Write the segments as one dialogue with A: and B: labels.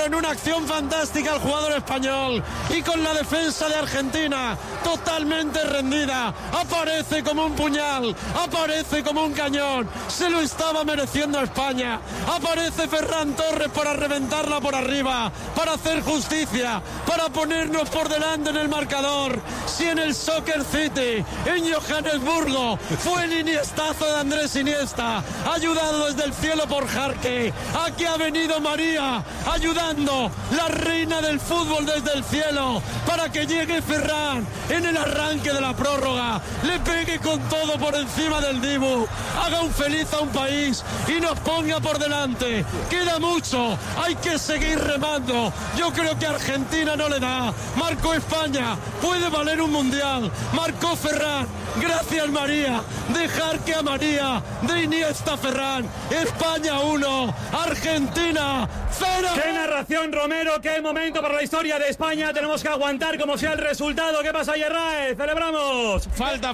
A: en una acción fantástica el jugador español y con la defensa de Argentina totalmente rendida. Aparece como un puñal, aparece como un cañón. Se lo estaba mereciendo España. Aparece Ferran Torres para reventarla por arriba, para hacer justicia, para ponernos por delante en el marcador. Si en el Soccer City, en Johannesburgo, fue el iniestazo de Andrés Iniesta, ayudado desde el cielo por Jarque. Aquí ha venido María, ayudando, la reina del fútbol desde el cielo, para que llegue Ferran en el arranque de la prórroga, le pegue con todo por encima del Dibu, haga un feliz a un país y nos ponga por delante. Queda mucho, hay que seguir remando. Yo creo que Argentina no le da. Marcó España, puede valer un mundial. Marcó Ferran, gracias María, dejar que a María, de Iniesta a Ferran. España 1, Argentina 0.
B: ¡Qué narración, Romero! ¡Qué momento para la historia de España! Tenemos que aguantar como sea el resultado. ¿Qué pasa, Yerraez? ¡Celebramos!
A: Falta.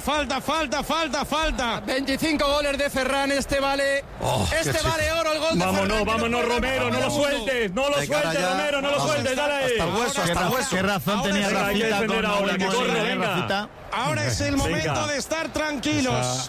C: 25 goles de Ferran, este vale oro, el gol de Ferran.
B: Vámonos, Romero, no lo sueltes, Romero, no lo sueltes, dale ahí.
D: Hasta el hueso. ¿Qué razón tenía Rafita con
B: Rafita?
A: Ahora es el momento de estar tranquilos.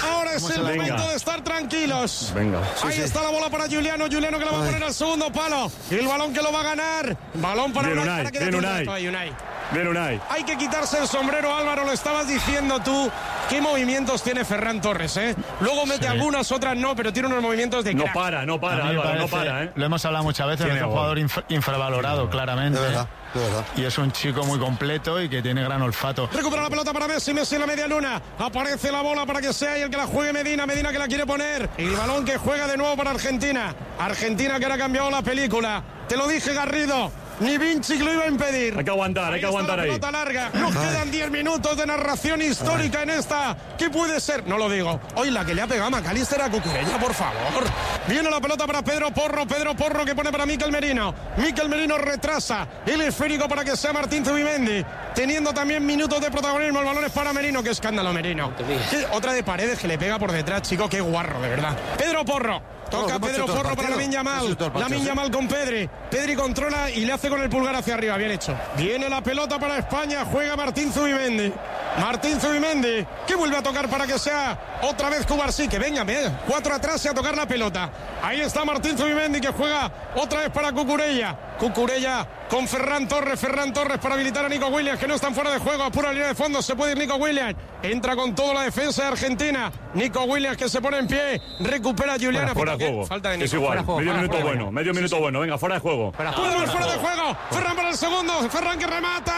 B: Venga.
A: Ahí está la bola para Giuliano que la va a poner al segundo palo. Y el balón que lo va a ganar. Balón para Unai.
B: Bien, Unai.
A: Hay que quitarse el sombrero, Álvaro, lo estabas diciendo tú. ¿Qué movimientos tiene Ferran Torres, Luego mete algunas, otras no, pero tiene unos movimientos de crack.
B: No para, Álvaro, no para,
D: Lo hemos hablado muchas veces, es un jugador infravalorado, claramente.
E: De verdad.
D: Y es un chico muy completo y que tiene gran olfato.
A: Recupera la pelota para Messi en la media luna. Aparece la bola para que sea y el que la juegue Medina que la quiere poner. El balón que juega de nuevo para Argentina que ahora ha cambiado la película. Te lo dije, Garrido. Ni Vinci lo iba a impedir.
B: Hay que aguantar ahí.
A: Pelota larga. Nos quedan 10 minutos de narración histórica en esta. ¿Qué puede ser? No lo digo. Hoy la que le ha pegado a McAllister a Cucurella, por favor. Viene la pelota para Pedro Porro que pone para Mikel Merino. Mikel Merino retrasa el esférico para que sea Martín Zubimendi. Teniendo también minutos de protagonismo. El balón es para Merino. Qué escándalo, Merino. Otra de Paredes que le pega por detrás, chico. Qué guarro, de verdad. Pedro Porro. Toca Pedro Porro para Lamine Yamal. Lamine Yamal con Pedri. Pedri controla y le hace con el pulgar hacia arriba. Bien hecho. Viene la pelota para España. Juega Martín Zubimendi, que vuelve a tocar para que sea otra vez Cubarsí. Que venga, 4 atrás y a tocar la pelota. Ahí está Martín Zubimendi que juega otra vez para Cucurella con Ferran Torres para habilitar a Nico Williams, que no están fuera de juego. Apura la línea de fondo, se puede ir Nico Williams. Entra con toda la defensa de Argentina. Nico Williams que se pone en pie. Recupera a Giuliano.
B: Fuera de juego.
A: Falta de Nico.
B: Es igual. Medio minuto bueno. Venga, fuera de juego.
A: Fuera de juego. Ferran para el segundo. Ferran que remata.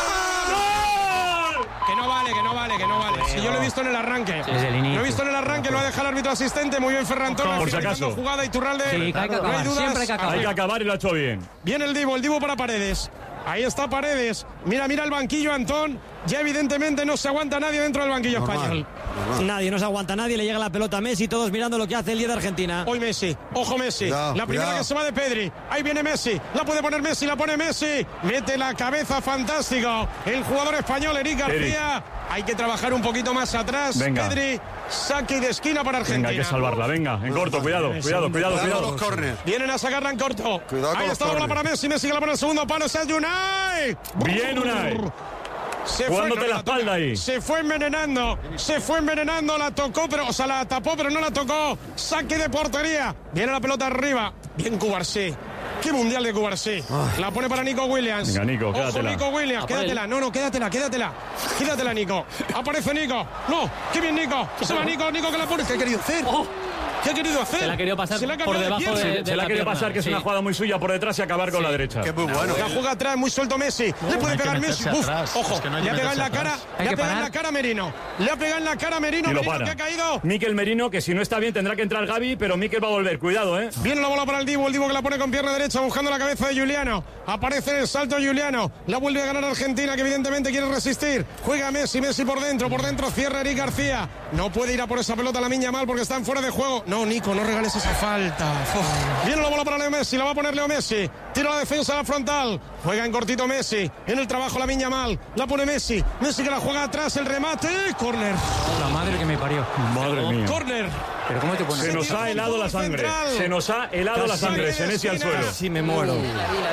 A: ¡Gol! Que no vale. Si yo lo he visto en el arranque. Lo ha dejado el árbitro asistente. Muy bien Ferran Torres.
B: Por si acaso.
A: Jugada Iturralde.
C: Sí, hay que acabar. Siempre hay que acabar
B: y lo ha hecho bien.
A: Viene el Dibu para Paredes. Ahí está Paredes. Mira el banquillo, Antón. Ya evidentemente no se aguanta nadie dentro del banquillo español.
F: Nadie, no se aguanta nadie. Le llega la pelota a Messi, todos mirando lo que hace el 10 de Argentina.
A: Hoy Messi, ojo Messi. La primera que se va de Pedri. Ahí viene Messi. La puede poner Messi, la pone Messi. Mete la cabeza, fantástico. El jugador español, Eric García. Hay que trabajar un poquito más atrás.
B: Venga.
A: Pedri, saque y de esquina para Argentina.
B: Venga, hay que salvarla. Venga, en corto, cuidado.
E: Los córner.
A: Vienen a sacarla en corto.
E: Ahí
A: está la bola para Messi. Messi que la pone el segundo palo. Es Unai.
B: Bien, Unai. Jugándote la espalda ahí.
A: Se fue envenenando, la tocó, la tapó, pero no la tocó. Saque de portería. Viene la pelota arriba. Bien Cubarsí. Qué mundial de Cubarsí. La pone para Nico Williams.
B: Venga, Nico, quédatela.
A: Nico Williams, quédatela. No, quédatela. Quédatela, Nico. Aparece Nico. No, qué bien Nico. Se va Nico que la pone. ¿Qué ha querido hacer? ¿Qué ha querido hacer?
C: Se la ha querido pasar por debajo de
B: Se la ha querido pasar, que es una jugada muy suya por detrás y acabar con la derecha.
E: Que muy bueno.
A: La juega atrás, muy suelto Messi. Le puede pegar Messi. Ojo, le ha pegado en la cara. Le ha pegado en la cara a Merino.
B: Y lo para.
A: Que ha caído.
B: Mikel Merino, que si no está bien tendrá que entrar Gavi, pero Mikel va a volver. Cuidado,
A: Viene la bola para el Dibu que la pone con pierna derecha buscando la cabeza de Giuliano. Aparece en el salto Giuliano. La vuelve a ganar Argentina, que evidentemente quiere resistir. Juega Messi por dentro cierra Eric García. No puede ir a por esa pelota Lamine Yamal porque están fuera de juego. No, Nico, no regales esa falta. Viene la bola para Leo Messi, la va a poner Leo Messi. Tira la defensa a la frontal. Juega en cortito Messi. En el trabajo Lamine Yamal. La pone Messi. Messi que la juega atrás, el remate. Córner.
C: La madre que me parió.
B: Madre mía.
A: Córner.
C: ¿Pero cómo te pones?
B: Se nos ha helado la sangre. Senesi al suelo.
F: Sí, me muero.